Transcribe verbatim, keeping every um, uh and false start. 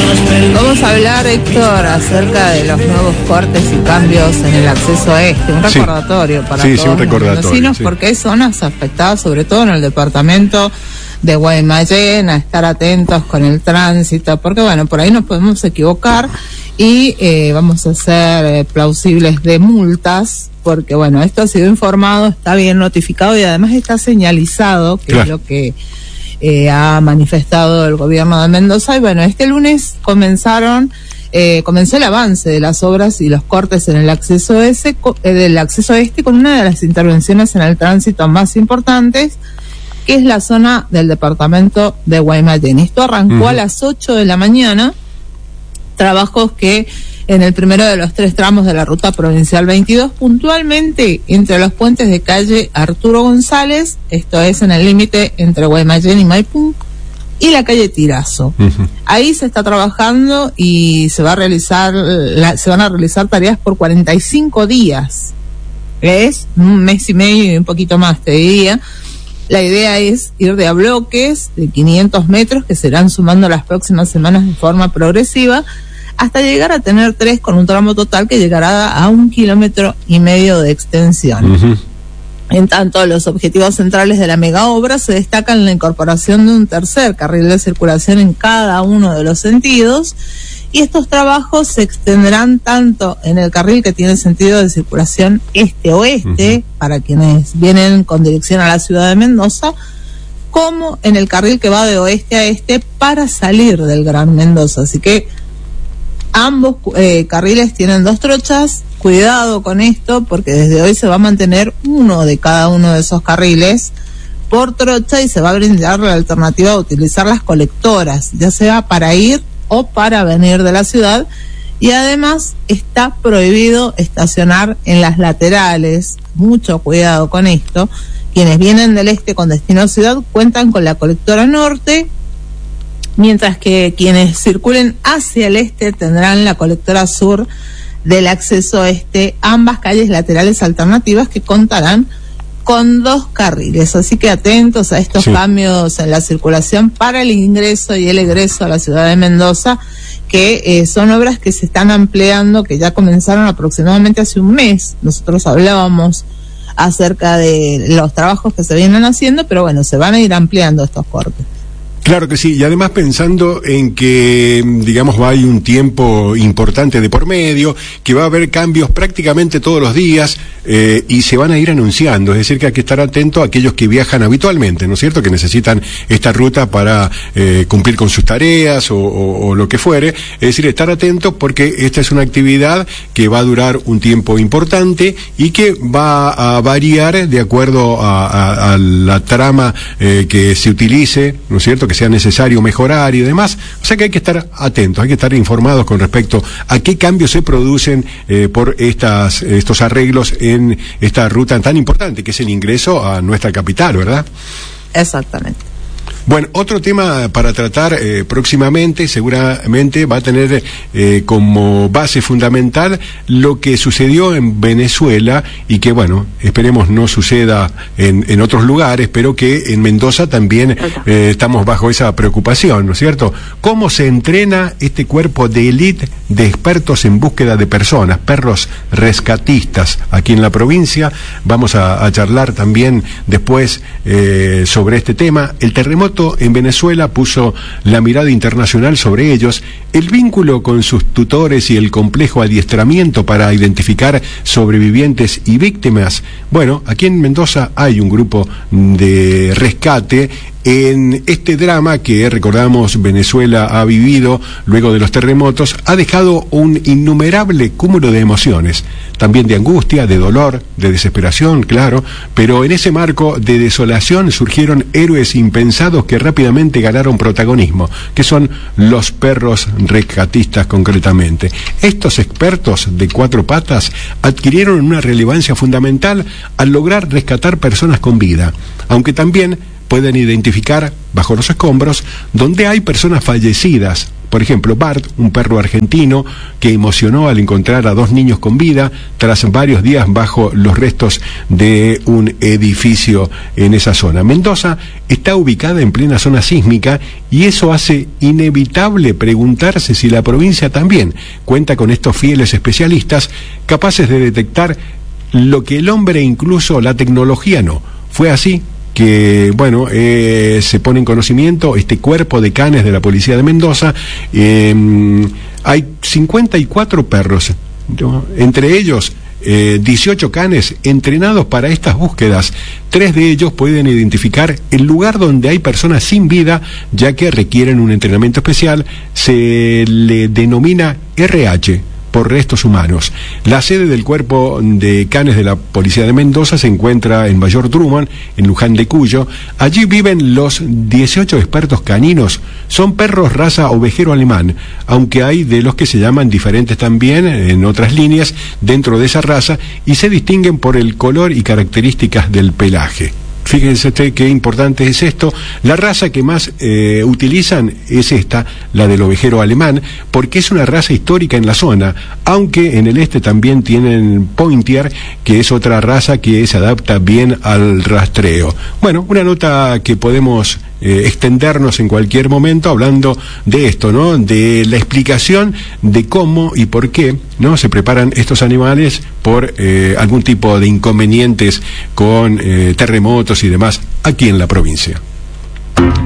Vamos a hablar, Héctor, acerca de los nuevos cortes y cambios en el acceso a este. Un recordatorio sí. para sí, todos sí, un recordatorio, los vecinos, sí. porque hay zonas afectadas, sobre todo en el departamento de Guaymallén, a estar atentos con el tránsito, porque bueno, por ahí nos podemos equivocar y eh, vamos a ser eh, plausibles de multas, porque bueno, esto ha sido informado, está bien notificado y además está señalizado, que claro. es lo que eh, ha manifestado el gobierno de Mendoza. Y bueno, este lunes comenzaron eh, comenzó el avance de las obras y los cortes en el acceso ese, eh, del acceso este, con una de las intervenciones en el tránsito más importantes, que es la zona del departamento de Guaymallén. Esto arrancó uh-huh. a las ocho de la mañana, trabajos que en el primero de los tres tramos de la ruta provincial veintidós, puntualmente entre los puentes de calle Arturo González, esto es en el límite entre Guaymallén y Maipú, y la calle Tirazo. Uh-huh. Ahí se está trabajando y se va a realizar, la, se van a realizar tareas por cuarenta y cinco días. Es un mes y medio y un poquito más, te diría. La idea es ir de a bloques de quinientos metros que se irán sumando las próximas semanas de forma progresiva hasta llegar a tener tres con un tramo total que llegará a un kilómetro y medio de extensión. Uh-huh. En tanto, los objetivos centrales de la mega obra se destacan la incorporación de un tercer carril de circulación en cada uno de los sentidos, y estos trabajos se extenderán tanto en el carril que tiene sentido de circulación este-oeste, uh-huh. para quienes vienen con dirección a la ciudad de Mendoza, como en el carril que va de oeste a este para salir del Gran Mendoza. Así que ambos eh, carriles tienen dos trochas. Cuidado con esto, porque desde hoy se va a mantener uno de cada uno de esos carriles por trocha y se va a brindar la alternativa de utilizar las colectoras, ya sea para ir o para venir de la ciudad, y además está prohibido estacionar en las laterales. Mucho cuidado con esto. Quienes vienen del este con destino a ciudad cuentan con la colectora norte, mientras que quienes circulen hacia el este tendrán la colectora sur del acceso este, ambas calles laterales alternativas que contarán con dos carriles. Así que atentos a estos sí. cambios en la circulación para el ingreso y el egreso a la ciudad de Mendoza, que eh, son obras que se están ampliando, que ya comenzaron aproximadamente hace un mes. Nosotros hablábamos acerca de los trabajos que se vienen haciendo, pero bueno, se van a ir ampliando estos cortes. Claro que sí, y además pensando en que, digamos, va a haber un tiempo importante de por medio, que va a haber cambios prácticamente todos los días, eh, y se van a ir anunciando, es decir, que hay que estar atento a aquellos que viajan habitualmente, ¿no es cierto?, que necesitan esta ruta para eh, cumplir con sus tareas o, o, o lo que fuere, es decir, estar atentos porque esta es una actividad que va a durar un tiempo importante y que va a variar de acuerdo a, a, a la trama eh, que se utilice, ¿no es cierto?, que sea necesario mejorar y demás. O sea que hay que estar atentos, hay que estar informados con respecto a qué cambios se producen eh, por estas estos arreglos en esta ruta tan importante que es el ingreso a nuestra capital, ¿verdad? Exactamente. Bueno, otro tema para tratar eh, próximamente, seguramente va a tener eh, como base fundamental lo que sucedió en Venezuela y que, bueno, esperemos no suceda en, en otros lugares, pero que en Mendoza también eh, estamos bajo esa preocupación, ¿no es cierto? ¿Cómo se entrena este cuerpo de élite de expertos en búsqueda de personas, perros rescatistas aquí en la provincia? Vamos a, a charlar también después eh, sobre este tema. El terremoto en Venezuela puso la mirada internacional sobre ellos, el vínculo con sus tutores y el complejo adiestramiento para identificar sobrevivientes y víctimas. Bueno, aquí en Mendoza hay un grupo de rescate en este drama que, recordamos, Venezuela ha vivido luego de los terremotos. Ha dejado un innumerable cúmulo de emociones, también de angustia, de dolor, de desesperación, claro, pero en ese marco de desolación surgieron héroes impensados que rápidamente ganaron protagonismo, que son los perros rescatistas concretamente. Estos expertos de cuatro patas adquirieron una relevancia fundamental al lograr rescatar personas con vida, aunque también pueden identificar bajo los escombros donde hay personas fallecidas. Por ejemplo, Bart, un perro argentino que emocionó al encontrar a dos niños con vida tras varios días bajo los restos de un edificio en esa zona. Mendoza está ubicada en plena zona sísmica y eso hace inevitable preguntarse si la provincia también cuenta con estos fieles especialistas capaces de detectar lo que el hombre, incluso la tecnología, no. Fue así que, bueno, eh, se pone en conocimiento este cuerpo de canes de la policía de Mendoza. Eh, hay cincuenta y cuatro perros, ¿no? Entre ellos eh, dieciocho canes entrenados para estas búsquedas. Tres de ellos pueden identificar el lugar donde hay personas sin vida, ya que requieren un entrenamiento especial. Se le denomina R H, por restos humanos. La sede del cuerpo de canes de la policía de Mendoza se encuentra en Mayor Drummond, en Luján de Cuyo. Allí viven los dieciocho expertos caninos. Son perros raza ovejero alemán, aunque hay de los que se llaman diferentes también en otras líneas dentro de esa raza y se distinguen por el color y características del pelaje. Fíjense usted qué importante es esto. La raza que más eh, utilizan es esta, la del ovejero alemán, porque es una raza histórica en la zona, aunque en el este también tienen Pointier, que es otra raza que se adapta bien al rastreo. Bueno, una nota que podemos eh, extendernos en cualquier momento hablando de esto, ¿no? De la explicación de cómo y por qué, ¿no?, se preparan estos animales por eh, algún tipo de inconvenientes con eh, terremotos y demás aquí en la provincia.